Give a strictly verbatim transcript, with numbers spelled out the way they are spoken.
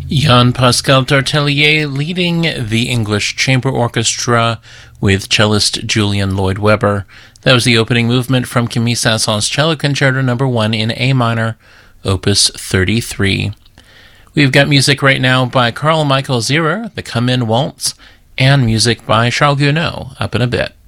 Jean-Pascal Tartellier leading the English Chamber Orchestra with cellist Julian Lloyd Webber. That was the opening movement from Camille Saint-Saëns Cello Concerto number one in A minor, opus thirty-three. We've got music right now by Carl Michael Zierer, the Come In Waltz, and music by Charles Gounod up in a bit.